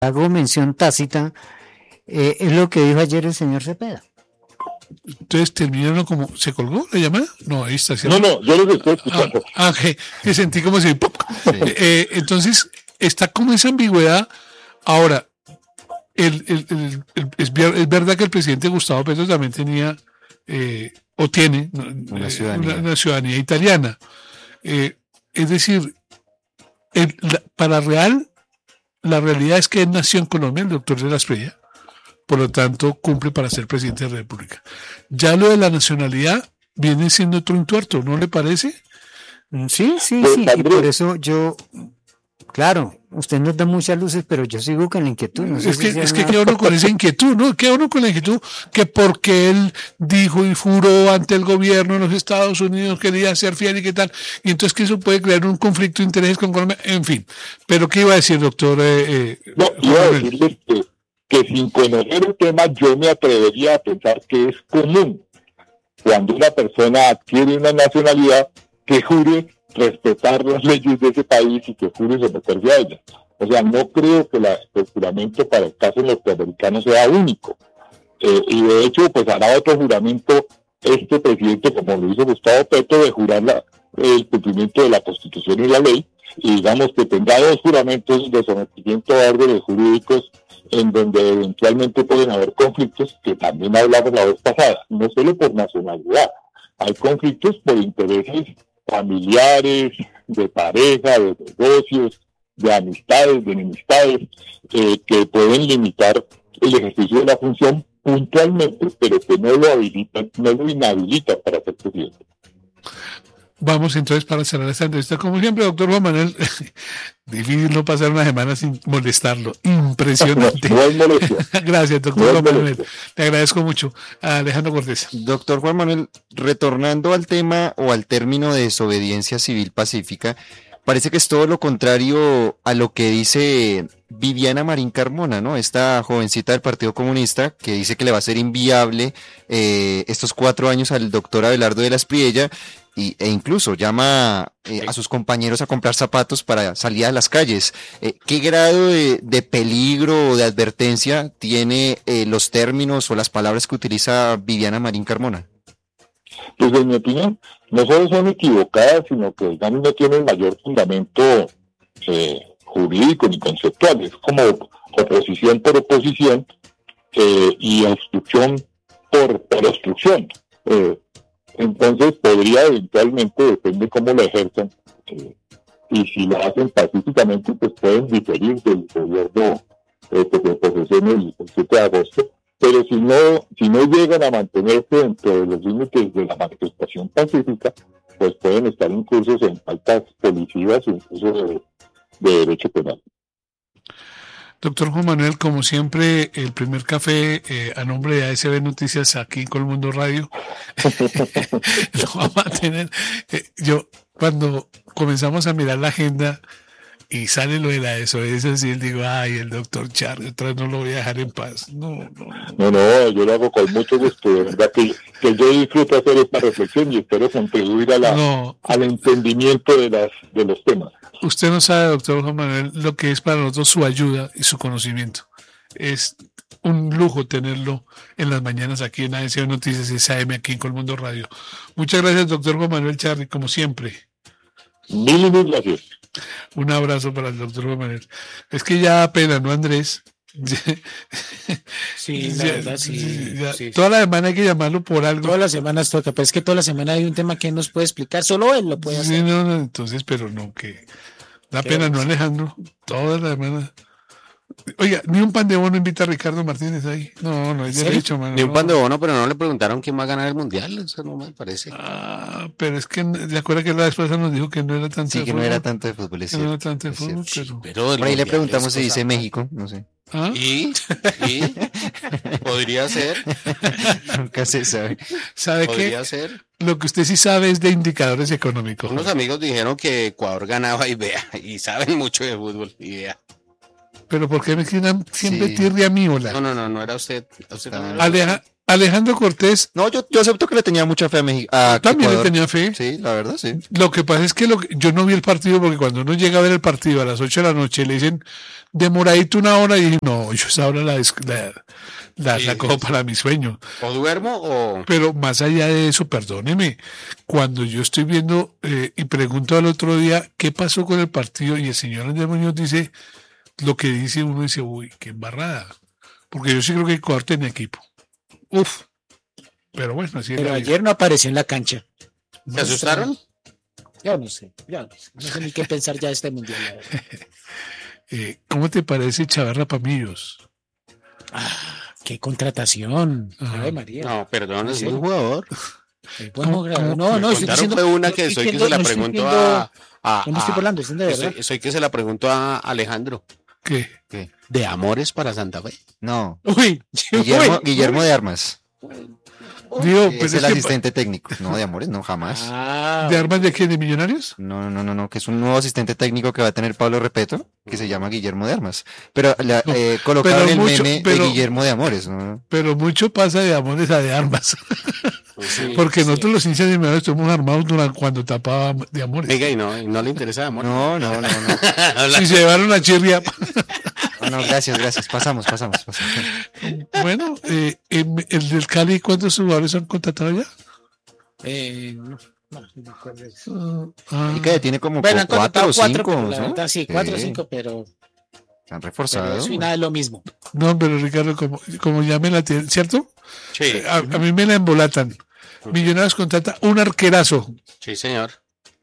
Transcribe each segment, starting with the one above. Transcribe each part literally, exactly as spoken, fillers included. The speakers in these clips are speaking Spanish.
hago mención tácita, eh, es lo que dijo ayer el señor Cepeda. Entonces terminaron como, ¿se colgó la llamada? No, ahí está. ¿Cierto? No, no, yo lo estoy escuchando. Ah, ah que, que sentí como si... Sí. Eh, entonces, está como esa ambigüedad. Ahora, el, el, el, el, es, es verdad que el presidente Gustavo Petro también tenía, eh, o tiene, una ciudadanía, una, una ciudadanía italiana. Eh, es decir, el, la, para Real, la realidad es que él nació en Colombia, el doctor de la Espriella. Por lo tanto, cumple para ser presidente de la República. Ya lo de la nacionalidad viene siendo otro entuerto, ¿no le parece? Sí, sí, sí, y por eso yo, claro, usted nos da muchas luces, pero yo sigo con la inquietud. No sé es que, si es que queda uno con esa inquietud, ¿no? Queda uno con la inquietud que porque él dijo y juró ante el gobierno de los Estados Unidos quería ser fiel y qué tal, y entonces que eso puede crear un conflicto de intereses con Colombia, en fin. Pero ¿qué iba a decir, doctor? Eh, eh, no, iba a decirle que que sin conocer el tema yo me atrevería a pensar que es común cuando una persona adquiere una nacionalidad que jure respetar las leyes de ese país y que jure someterse a ellas. O sea, no creo que la, el juramento para el caso norteamericano sea único. Eh, y de hecho, pues hará otro juramento este presidente, como lo hizo Gustavo Petro, de jurar la, el cumplimiento de la Constitución y la ley, y digamos que tendrá dos juramentos de sometimiento a órdenes jurídicos en donde eventualmente pueden haber conflictos, que también hablamos la vez pasada, no solo por nacionalidad, hay conflictos por intereses familiares, de pareja, de negocios, de amistades, de enemistades, eh, que pueden limitar el ejercicio de la función puntualmente, pero que no lo habilitan, no lo inhabilitan para ser presidente. Vamos entonces para cerrar esta entrevista, como siempre, doctor Juan Manuel, difícil no pasar una semana sin molestarlo, impresionante. No, no hay molestia. Gracias, doctor no Juan Manuel, molestia. Le agradezco mucho a Alejandro Cortés. Doctor Juan Manuel, retornando al tema o al término de desobediencia civil pacífica, parece que es todo lo contrario a lo que dice Viviana Marín Carmona, ¿no? Esta jovencita del Partido Comunista que dice que le va a ser inviable eh, estos cuatro años al doctor Abelardo de la Espriella y, e incluso llama eh, a sus compañeros a comprar zapatos para salir a las calles. Eh, ¿Qué grado de, de peligro o de advertencia tiene eh, los términos o las palabras que utiliza Viviana Marín Carmona? Pues en mi opinión, no solo son equivocadas, sino que digamos no tienen mayor fundamento eh, jurídico ni conceptual. Es como oposición por oposición eh, y obstrucción por, por obstrucción. Eh, entonces podría eventualmente, depende cómo lo ejerzan, eh, y si lo hacen pacíficamente, pues pueden diferir del gobierno eh, que se posesione el, el siete de agosto. Pero si no, si no llegan a mantenerse dentro de los límites de la manifestación pacífica, pues pueden estar incursos en faltas policivas e incluso de, de derecho penal. Doctor Juan Manuel, como siempre, el primer café eh, a nombre de A S B Noticias aquí con el Mundo Radio. Lo vamos a tener. Eh, yo, cuando comenzamos a mirar la agenda y sale lo de la desobediencia civil, digo, ay, el doctor Char, otra vez no lo voy a dejar en paz. No, no, no, no, yo lo hago con mucho gusto, de verdad que, que yo disfruto hacer esta reflexión y espero contribuir a la, no. al entendimiento de las de los temas. Usted no sabe, doctor Juan Manuel, lo que es para nosotros su ayuda y su conocimiento. Es un lujo tenerlo en las mañanas aquí en A S B Noticias y S A M aquí en Colmundo Radio. Muchas gracias, doctor Juan Manuel Charri, como siempre. Mil y mil gracias. Un abrazo para el doctor Juan Manuel. Es que ya apenas, ¿no, Andrés? Sí, la verdad, sí, ya, sí, toda sí. la semana hay que llamarlo por algo. Todas las semanas toca, pero es que toda la semana hay un tema que él nos puede explicar, solo él lo puede hacer. Sí, no, no, entonces, pero no, que da pena, ¿no, Alejandro? Toda la semana. Oiga, ni un pan de bono invita a Ricardo Martínez ahí. No, no hay derecho, mano. Ni un no. pan de bono, pero no le preguntaron quién va a ganar el mundial. Eso no me parece. Ah, pero es que, ¿de acuerdo que la esposa nos dijo que no era tanto sí, de que fútbol? no era tanto de fútbol, es que cierto. no era tanto de es fútbol, cierto. pero... pero por ahí le preguntamos si dice México, no sé. ¿Ah? ¿Y? ¿Y? ¿Podría ser? Nunca se sabe. ¿Sabe qué? ¿Podría ser? Lo que usted sí sabe es de indicadores económicos. Unos amigos dijeron que Ecuador ganaba y vea, y saben mucho de fútbol, y vea. Pero ¿por qué me tiran siempre Sí. tirria a mí, hola? No, no, no, no era usted. usted no era Aleja, Alejandro Cortés No, yo, yo acepto que le tenía mucha fe a México. a también le Ecuador. tenía fe. Sí, la verdad, sí. Lo que pasa es que lo que- yo no vi el partido porque cuando uno llega a ver el partido a las ocho de la noche le dicen demoradito una hora y dije, no, yo esa hora la, des- la, la Sí. saco para mi sueño. O duermo o... Pero más allá de eso, perdóneme, cuando yo estoy viendo eh, y pregunto al otro día qué pasó con el partido y el señor Andrés Muñoz dice lo que dice, uno dice, uy, qué embarrada. Porque yo sí creo que Ecuador tenía equipo. Uf. Pero bueno, así es Pero la vida. ayer no apareció en la cancha. ¿Se asustaron? Yo no sé, yo no sé. No sé ni qué pensar ya de este mundial. la verdad. Eh, ¿Cómo te parece Chavarra Pamillos? Qué contratación. Ajá. Ave María. No, perdón, es Sí. buen jugador. Qué buen ¿Cómo- jugador. cómo- No, no, Me estoy contaron diciendo. fue una no que estoy soy que viendo- se la no estoy preguntó viendo- a... a- yo no estoy a- hablando, estoy de verdad. soy, soy que se la preguntó a Alejandro. ¿Qué? De Amores para Santa Fe. No. Uy, Guillermo, uy. Guillermo de Armas. Digo, Es pues el es que asistente técnico. No, de Amores, no, jamás. Ah, ¿de armas de quién? ¿De Millonarios? No, no, no, no, que es un nuevo asistente técnico que va a tener Pablo Repeto, que se llama Guillermo de Armas. Pero la, No, eh, colocaron pero el mucho- meme pero- de Guillermo de Amores, ¿no? Pero mucho pasa de amores a de armas. Sí. Porque nosotros los hinchas de Millonarios estuvimos armados durante cuando tapaba de amores. Oiga, y no, y no le interesa de Amores. No, no, no, no. Si se llevaron la chirria. No, no, gracias, gracias. Pasamos, pasamos, pasamos. Bueno, eh, em, el del Cali, ¿cuántos jugadores han contratado ya? eh, no, no, no me acuerdo de eso. Ah, Y que tiene como Bueno, han cuatro contratado o cuatro, cinco, pero la ¿no? verdad, sí, cuatro o Sí, cinco, pero, se han pero reforzado. eso y nada es lo mismo. no, pero Ricardo, como, como ya me la tienen, ¿cierto? Sí, A, a mí me la embolatan. Millonarios contrata un arquerazo. sí, señor.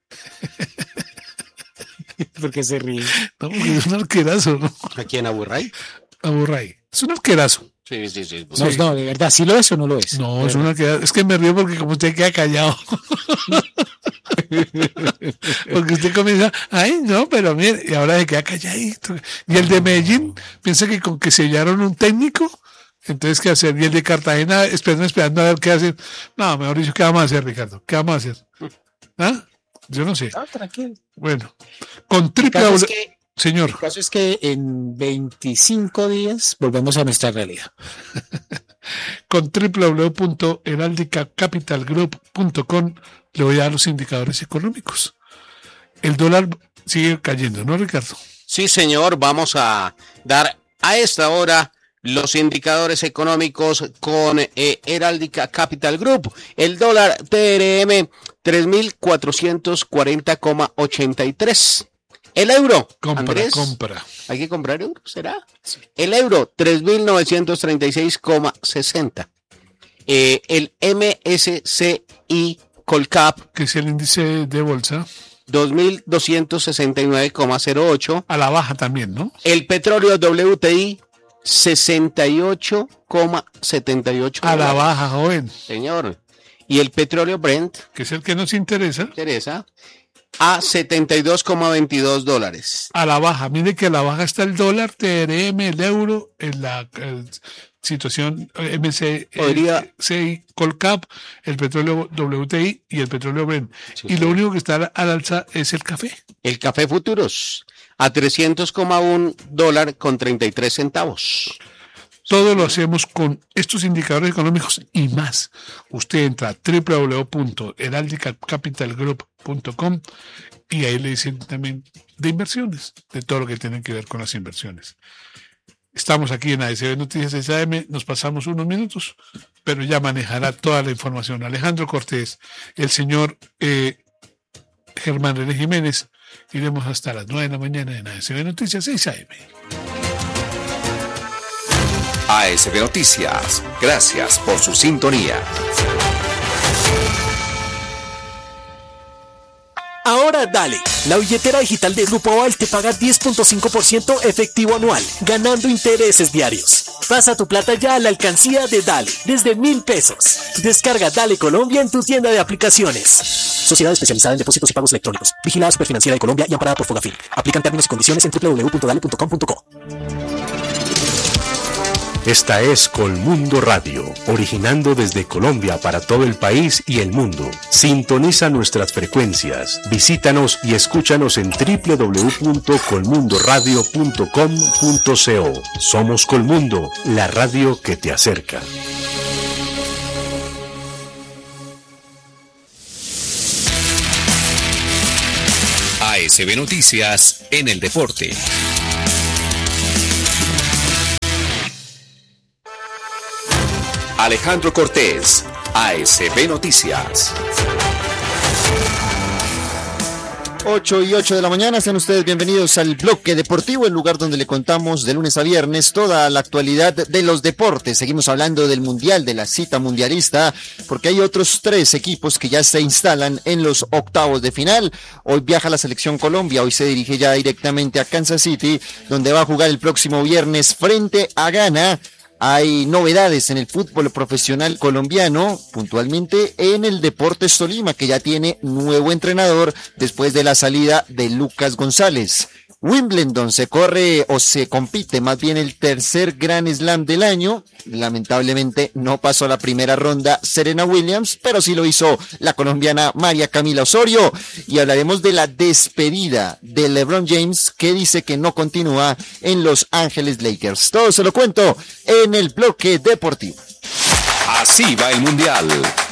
Porque se ríe. No, porque es un arquerazo, ¿no? ¿Aquí en Aburray? Aburray. Es un arquerazo. Sí, sí, sí. No, no, de verdad, ¿sí lo es o no lo es? No, es un arquerazo. Es que me río porque como usted queda callado. Porque usted comienza, ay, no, pero mire, y ahora se queda calladito. Y el de Medellín piensa que con que sellaron un técnico, entonces, ¿qué hacer? Y el de Cartagena esperando, esperando a ver qué hacen. No, mejor dicho, ¿qué vamos a hacer, Ricardo? ¿Qué vamos a hacer? ¿Ah? Yo no sé. No, tranquilo. Bueno, con El triple caso, es doble- que, Señor, el caso es que en veinticinco días volvemos a nuestra realidad. con doble u doble u doble u punto heraldica capital group punto com le voy a dar los indicadores económicos. El dólar sigue cayendo, ¿no, Ricardo? Sí, señor, vamos a dar a esta hora los indicadores económicos con eh, Heráldica Capital Group. El dólar T R M tres mil cuatrocientos cuarenta coma ochenta y tres. El euro, Compra, Andrés, compra. ¿hay que comprar euros? ¿Será? El euro, tres mil novecientos treinta y seis coma sesenta. Eh, el M S C I Colcap, Que es el índice de bolsa. dos mil doscientos sesenta y nueve coma cero ocho. A la baja también, ¿no? El petróleo W T I, sesenta y ocho coma setenta y ocho. A la baja, joven. Señor. Y el petróleo Brent, Que es el que nos interesa. Teresa, a setenta y dos coma veintidós dólares. A la baja. Mire que a la baja está el dólar, T R M, el euro, en la eh, situación eh, M C Podría- C I Colcap, el petróleo W T I y el petróleo Brent. Sí, y sí. lo único que está al al alza es el café. El café futuros, a trescientos coma uno dólar con treinta y tres centavos. Todo lo hacemos con estos indicadores económicos y más. Usted entra a doble u doble u doble u punto heraldica capital group punto com y ahí le dicen también de inversiones, de todo lo que tiene que ver con las inversiones. Estamos aquí en A S B Noticias S A M, nos pasamos unos minutos, pero ya manejará toda la información Alejandro Cortés, el señor eh, Germán René Jiménez. Iremos hasta las nueve de la mañana en A S B Noticias seis A M. A S B Noticias, gracias por su sintonía. Ahora dale, la billetera digital de Grupo Aval te paga diez punto cinco por ciento efectivo anual, ganando intereses diarios. Pasa tu plata ya a la alcancía de Dale, desde mil pesos. Descarga Dale Colombia en tu tienda de aplicaciones. Sociedad especializada en depósitos y pagos electrónicos. Vigilada Superfinanciera de Colombia y amparada por Fogafín. Aplican términos y condiciones en doble u doble u doble u punto dale punto com punto co. Esta es Colmundo Radio, originando desde Colombia para todo el país y el mundo. Sintoniza nuestras frecuencias, visítanos y escúchanos en doble u doble u doble u punto colmundo radio punto com punto co. Somos Colmundo, la radio que te acerca. S B Noticias en el deporte. Alejandro Cortés, A S B Noticias. ocho y ocho de la mañana, sean ustedes bienvenidos al bloque deportivo, el lugar donde le contamos de lunes a viernes toda la actualidad de los deportes. Seguimos hablando del mundial, de la cita mundialista, porque hay otros tres equipos que ya se instalan en los octavos de final. Hoy viaja la selección Colombia, hoy se dirige ya directamente a Kansas City, donde va a jugar el próximo viernes frente a Ghana. Hay novedades en el fútbol profesional colombiano, puntualmente en el Deportes Tolima, que ya tiene nuevo entrenador después de la salida de Lucas González. Wimbledon se corre o se compite más bien el tercer Grand Slam del año. Lamentablemente no pasó la primera ronda Serena Williams, pero sí lo hizo la colombiana María Camila Osorio. Y hablaremos de la despedida de LeBron James, que dice que no continúa en Los Ángeles Lakers. Todo se lo cuento en el bloque deportivo. Así va el Mundial.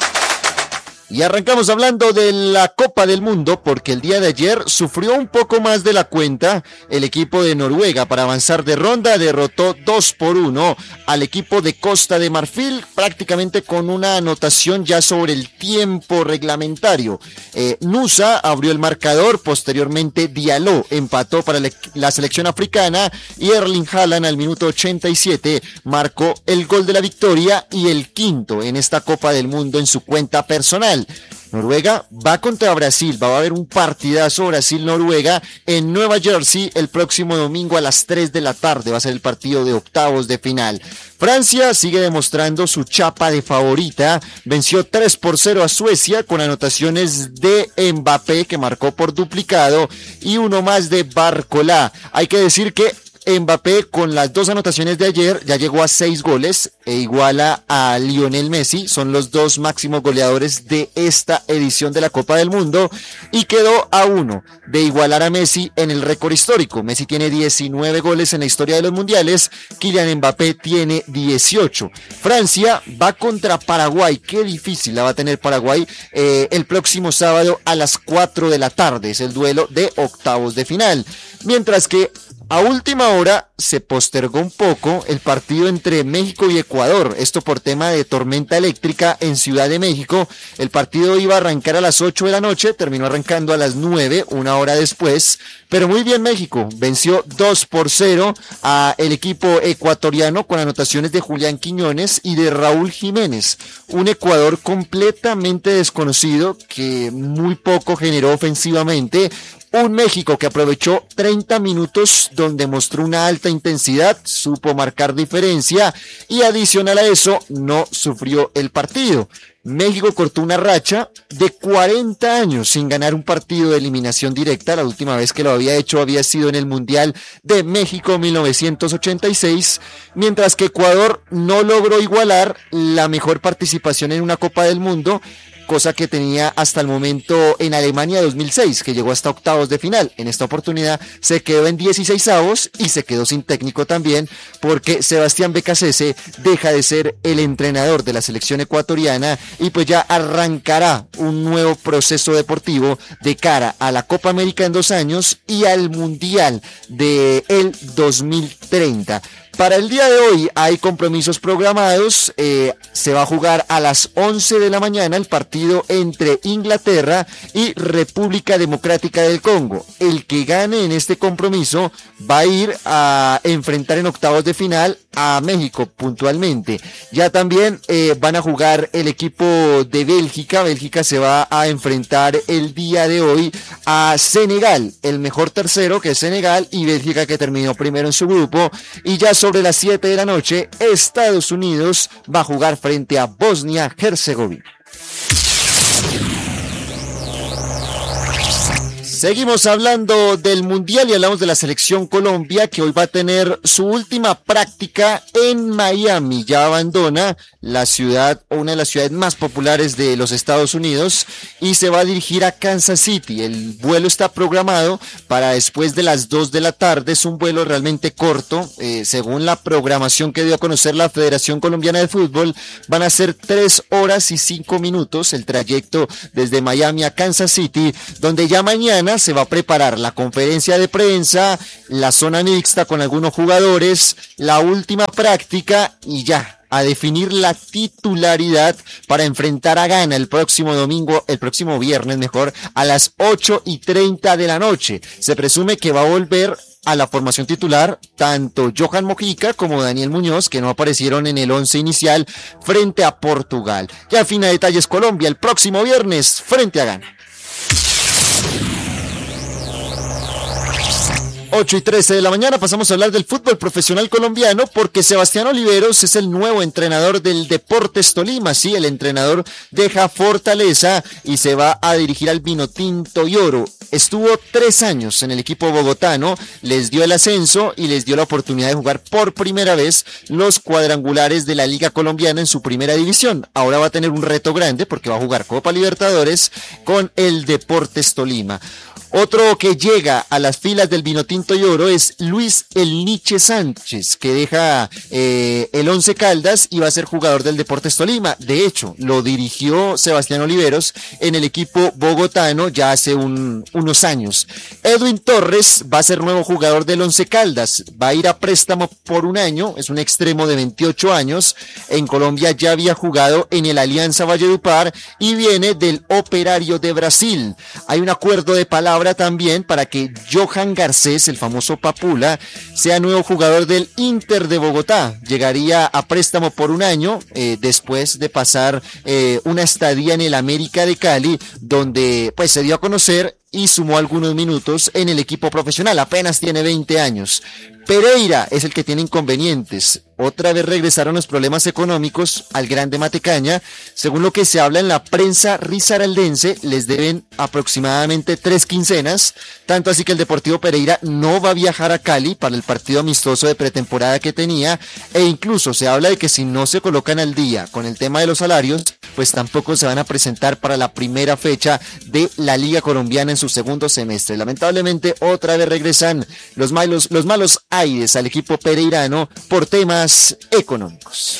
Y arrancamos hablando de la Copa del Mundo, porque el día de ayer sufrió un poco más de la cuenta el equipo de Noruega para avanzar de ronda. Derrotó dos por uno al equipo de Costa de Marfil, prácticamente con una anotación ya sobre el tiempo reglamentario. Eh, Nusa abrió el marcador, posteriormente Diallo empató para le- la selección africana y Erling Haaland al minuto ochenta y siete marcó el gol de la victoria y el quinto en esta Copa del Mundo en su cuenta personal. Noruega va contra Brasil, va a haber un partidazo Brasil-Noruega en Nueva Jersey el próximo domingo a las tres de la tarde, va a ser el partido de octavos de final. Francia sigue demostrando su chapa de favorita, venció tres por cero a Suecia con anotaciones de Mbappé, que marcó por duplicado, y uno más de Barcola. Hay que decir que Mbappé, con las dos anotaciones de ayer, ya llegó a seis goles e iguala a Lionel Messi. Son los dos máximos goleadores de esta edición de la Copa del Mundo y quedó a uno de igualar a Messi en el récord histórico. Messi tiene diecinueve goles en la historia de los mundiales, Kylian Mbappé tiene dieciocho. Francia va contra Paraguay, qué difícil la va a tener Paraguay eh, el próximo sábado a las cuatro de la tarde. Es el duelo de octavos de final. Mientras que a última hora se postergó un poco el partido entre México y Ecuador, esto por tema de tormenta eléctrica en Ciudad de México. El partido iba a arrancar a las ocho de la noche, terminó arrancando a las nueve, una hora después, pero muy bien México, venció dos por cero a el equipo ecuatoriano con anotaciones de Julián Quiñones y de Raúl Jiménez, un Ecuador completamente desconocido que muy poco generó ofensivamente. Un México que aprovechó treinta minutos donde mostró una alta intensidad, supo marcar diferencia y adicional a eso no sufrió el partido. México cortó una racha de cuarenta años sin ganar un partido de eliminación directa. La última vez que lo había hecho había sido en el Mundial de México mil novecientos ochenta y seis, mientras que Ecuador no logró igualar la mejor participación en una Copa del Mundo, cosa que tenía hasta el momento en Alemania dos mil seis, que llegó hasta octavos de final. En esta oportunidad se quedó en dieciseisavos y se quedó sin técnico también, porque Sebastián Becasese deja de ser el entrenador de la selección ecuatoriana y pues ya arrancará un nuevo proceso deportivo de cara a la Copa América en dos años y al Mundial de el dos mil treinta. Para el día de hoy hay compromisos programados, eh, se va a jugar a las once de la mañana el partido entre Inglaterra y República Democrática del Congo. El que gane en este compromiso va a ir a enfrentar en octavos de final a México puntualmente. Ya también eh, van a jugar el equipo de Bélgica, Bélgica se va a enfrentar el día de hoy a Senegal, el mejor tercero que es Senegal y Bélgica que terminó primero en su grupo, y ya sobre las siete de la noche, Estados Unidos va a jugar frente a Bosnia-Herzegovina. Seguimos hablando del Mundial y hablamos de la selección Colombia, que hoy va a tener su última práctica en Miami. Ya abandona la ciudad, o una de las ciudades más populares de los Estados Unidos, y se va a dirigir a Kansas City. El vuelo está programado para después de las dos de la tarde. Es un vuelo realmente corto, eh, según la programación que dio a conocer la Federación Colombiana de Fútbol, van a ser tres horas y cinco minutos el trayecto desde Miami a Kansas City, donde ya mañana semana se va a preparar la conferencia de prensa, la zona mixta con algunos jugadores, la última práctica y ya, a definir la titularidad para enfrentar a Ghana el próximo domingo, el próximo viernes mejor, a las ocho y treinta de la noche. Se presume que va a volver a la formación titular tanto Johan Mojica como Daniel Muñoz, que no aparecieron en el once inicial frente a Portugal. Ya al fin a detalles Colombia el próximo viernes frente a Ghana. ocho y trece de la mañana pasamos a hablar del fútbol profesional colombiano porque Sebastián Oliveros es el nuevo entrenador del Deportes Tolima. Sí, el entrenador deja Fortaleza y se va a dirigir al Vinotinto y Oro. Estuvo tres años en el equipo bogotano, les dio el ascenso y les dio la oportunidad de jugar por primera vez los cuadrangulares de la Liga Colombiana en su primera división. Ahora va a tener un reto grande porque va a jugar Copa Libertadores con el Deportes Tolima. Otro que llega a las filas del Vinotinto y Oro es Luis El Niche Sánchez, que deja eh, el Once Caldas y va a ser jugador del Deportes Tolima. De hecho, lo dirigió Sebastián Oliveros en el equipo bogotano ya hace un, unos años. Edwin Torres va a ser nuevo jugador del Once Caldas, va a ir a préstamo por un año, es un extremo de veintiocho años. En Colombia ya había jugado en el Alianza Valledupar y viene del Operario de Brasil. Hay un acuerdo de palabra también para que Johan Garcés, el famoso Papula, sea nuevo jugador del Inter de Bogotá. Llegaría a préstamo por un año eh, después de pasar eh, una estadía en el América de Cali, donde pues se dio a conocer y sumó algunos minutos en el equipo profesional. Apenas tiene veinte años. Pereira es el que tiene inconvenientes. Otra vez regresaron los problemas económicos al Grande Matecaña. Según lo que se habla en la prensa risaraldense, les deben aproximadamente tres quincenas. Tanto así que el Deportivo Pereira no va a viajar a Cali para el partido amistoso de pretemporada que tenía. E incluso se habla de que si no se colocan al día con el tema de los salarios, pues tampoco se van a presentar para la primera fecha de la Liga Colombiana en su segundo semestre. Lamentablemente, otra vez regresan los malos, los malos aires al equipo pereirano por temas económicos.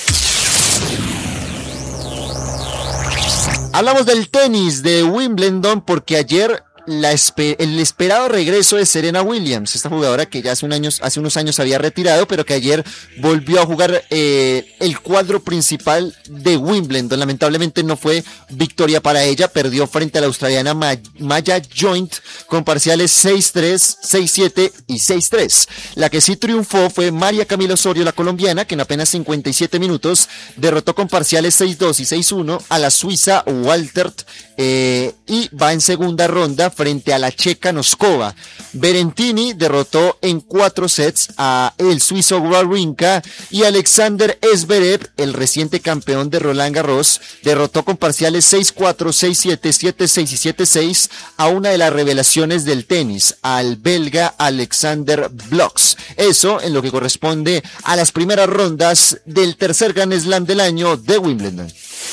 Hablamos del tenis de Wimbledon porque ayer la esper- el esperado regreso de Serena Williams, esta jugadora que ya hace, un año, hace unos años había retirado, pero que ayer volvió a jugar eh, el cuadro principal de Wimbledon. Lamentablemente no fue victoria para ella, perdió frente a la australiana Ma- Maya Joint con parciales seis tres, seis siete y seis tres. La que sí triunfó fue María Camila Osorio, la colombiana, que en apenas cincuenta y siete minutos derrotó con parciales seis dos y seis uno a la suiza Waltert eh, y va en segunda ronda frente a la checa Noskova. Berentini derrotó en cuatro sets a el suizo Wawrinka y Alexander Zverev, el reciente campeón de Roland Garros, derrotó con parciales seis cuatro, seis siete, siete seis y siete seis a una de las revelaciones del tenis, al belga Alexander Blocks. Eso en lo que corresponde a las primeras rondas del tercer Grand Slam del año de Wimbledon.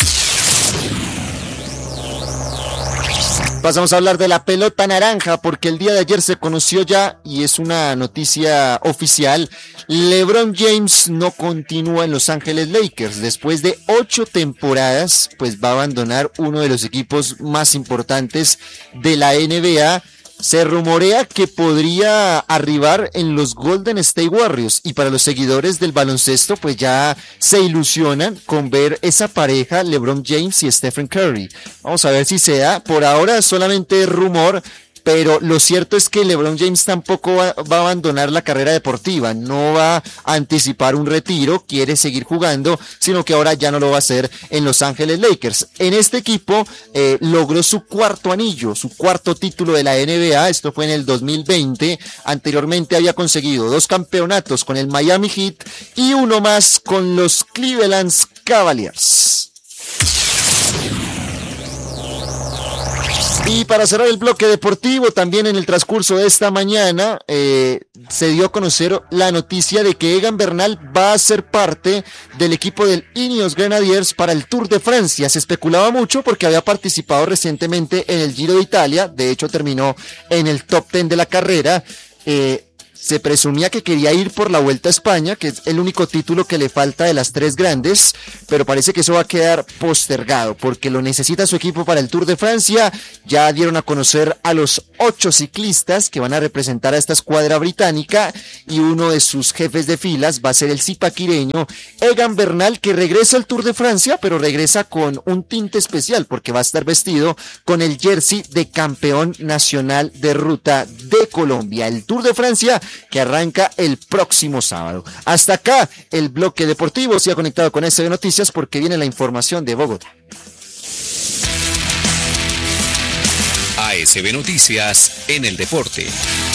Pasamos a hablar de la pelota naranja porque el día de ayer se conoció ya, y es una noticia oficial, LeBron James no continúa en Los Ángeles Lakers. Después de ocho temporadas, pues va a abandonar uno de los equipos más importantes de la N B A. Se rumorea que podría arribar en los Golden State Warriors, y para los seguidores del baloncesto pues ya se ilusionan con ver esa pareja LeBron James y Stephen Curry. Vamos a ver si se da. Por ahora solamente rumor, pero lo cierto es que LeBron James tampoco va, va a abandonar la carrera deportiva, no va a anticipar un retiro, quiere seguir jugando, sino que ahora ya no lo va a hacer en Los Ángeles Lakers. En este equipo eh, logró su cuarto anillo, su cuarto título de la N B A, esto fue en el dos mil veinte, anteriormente había conseguido dos campeonatos con el Miami Heat y uno más con los Cleveland Cavaliers. Y para cerrar el bloque deportivo, también en el transcurso de esta mañana eh, se dio a conocer la noticia de que Egan Bernal va a ser parte del equipo del Ineos Grenadiers para el Tour de Francia. Se especulaba mucho porque había participado recientemente en el Giro de Italia, de hecho terminó en el top ten de la carrera. Eh, se presumía que quería ir por la Vuelta a España, que es el único título que le falta de las tres grandes, pero parece que eso va a quedar postergado, porque lo necesita su equipo para el Tour de Francia. Ya dieron a conocer a los ocho ciclistas que van a representar a esta escuadra británica, y uno de sus jefes de filas va a ser el zipaquireño Egan Bernal, que regresa al Tour de Francia, pero regresa con un tinte especial, porque va a estar vestido con el jersey de campeón nacional de ruta de Colombia. El Tour de Francia que arranca el próximo sábado. Hasta acá el bloque deportivo. Se ha conectado con A S B Noticias porque viene la información de Bogotá. A S B Noticias en el deporte.